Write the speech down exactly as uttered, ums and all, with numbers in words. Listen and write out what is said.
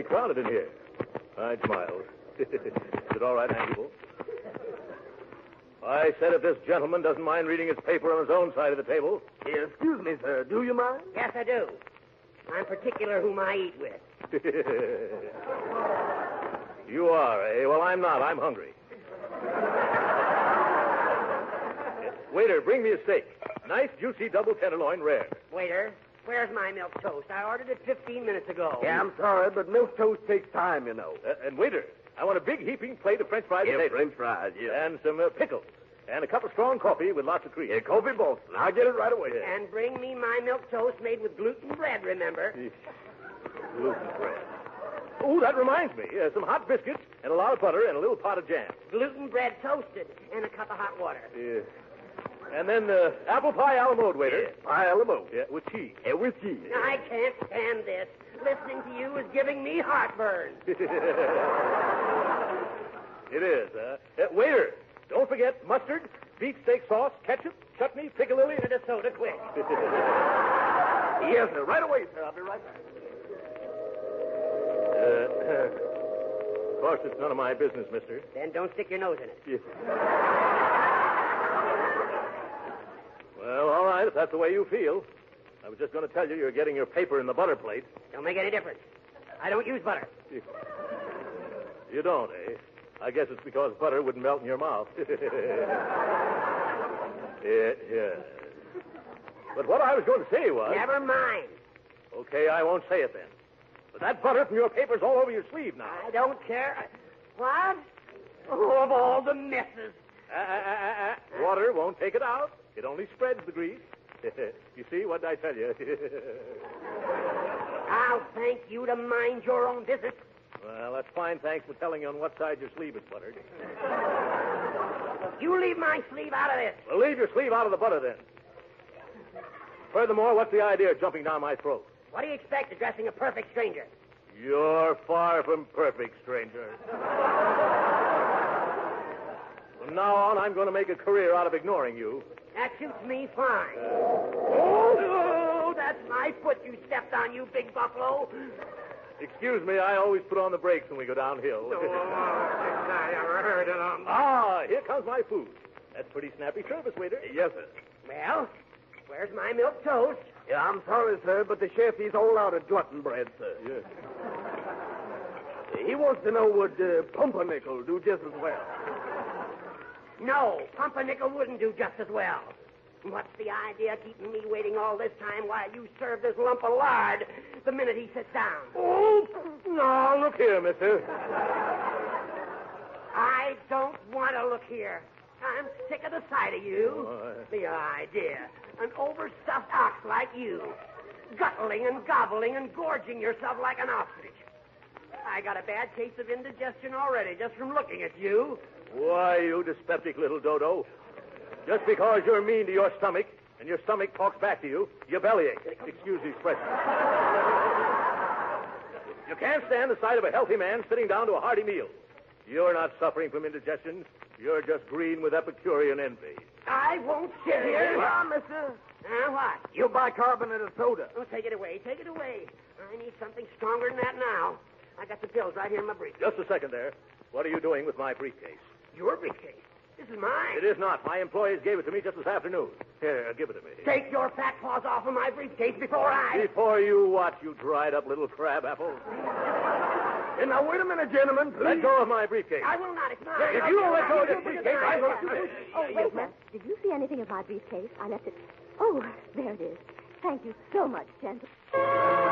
pretty crowded in here. I smiled. Is it all right, Angular? I said if this gentleman doesn't mind reading his paper on his own side of the table. Excuse me, sir. Do you mind? Yes, I do. I'm particular whom I eat with. You are, eh? Well, I'm not. I'm hungry. Waiter, bring me a steak. Nice, juicy double tenderloin rare. Waiter, where's my milk toast? I ordered it fifteen minutes ago. Yeah, I'm sorry, but milk toast takes time, you know. Uh, and waiter, I want a big heaping plate of French fried Yeah, potatoes. French fries, yeah. And some uh, pickles. And a cup of strong coffee with lots of cream. Yeah, Kobe Boston. I'll get it right away. Yeah. And bring me my milk toast made with gluten bread, remember? Gluten bread. Oh, that reminds me. Uh, some hot biscuits and a lot of butter and a little pot of jam. Gluten bread toasted and a cup of hot water. Yeah. And then uh, apple pie a la mode, waiter. Yeah, pie a la mode. Yeah, with cheese. Yeah, with cheese. I can't stand this. Listening to you is giving me heartburn. It is, huh? Uh, waiter, don't forget mustard, beef steak sauce, ketchup, chutney, piccalilli, and a soda quick. Yes, sir. Right away, sir. I'll be right back. Uh, of course, it's none of my business, mister. Then don't stick your nose in it. Yeah. Well, all right, if that's the way you feel. I was just going to tell you you're getting your paper in the butter plate. Don't make any difference. I don't use butter. You don't, eh? I guess it's because butter wouldn't melt in your mouth. Yeah, yeah. But what I was going to say was... Never mind. Okay, I won't say it then. But that butter from your paper's all over your sleeve now. I don't care. What? Oh, of all the messes. Uh, uh, uh, uh. Water won't take it out. It only spreads the grease. You see, what did I tell you? I'll thank you to mind your own business. Well, that's fine. Thanks for telling you on what side your sleeve is buttered. You leave my sleeve out of this. Well, leave your sleeve out of the butter, then. Furthermore, what's the idea of jumping down my throat? What do you expect addressing a perfect stranger? You're far from perfect, stranger. From now on, I'm going to make a career out of ignoring you. That suits me fine. Oh, that's my foot you stepped on, you big buffalo. Excuse me, I always put on the brakes when we go downhill. Oh, I ever heard of them. Ah, here comes my food. That's pretty snappy service, waiter. Yes, sir. Well, where's my milk toast? Yeah, I'm sorry, sir, but the chef, he's all out of glutton bread, sir. Yes. He wants to know would uh, pumpernickel do just as well? No, pumpernickel wouldn't do just as well. What's the idea of keeping me waiting all this time while you serve this lump of lard the minute he sits down? Oh, no, look here, mister. I don't want to look here. I'm sick of the sight of you. Oh, I... The idea. An overstuffed ox like you. Guttling and gobbling and gorging yourself like an ostrich. I got a bad case of indigestion already just from looking at you. Why, you dyspeptic little dodo. Just because you're mean to your stomach and your stomach talks back to you, you bellyache. Excuse the expression. You can't stand the sight of a healthy man sitting down to a hearty meal. You're not suffering from indigestion. You're just green with Epicurean envy. I won't sit here. Well, mister, Uh, what? you bicarbonated soda. Oh, take it away. Take it away. I need something stronger than that now. I got the pills right here in my briefcase. Just a second there. What are you doing with my briefcase? Your briefcase? This is mine. It is not. My employees gave it to me just this afternoon. Here, give it to me. Take your fat paws off of my briefcase before I... Before you what, you dried up little crab apple? And now, wait a minute, gentlemen, please. Let go of my briefcase. I will not. It's mine. If you don't let go of this briefcase, I will... Oh, wait a minute. Did you see anything of my briefcase? I left it... Oh, there it is. Thank you so much, gentlemen.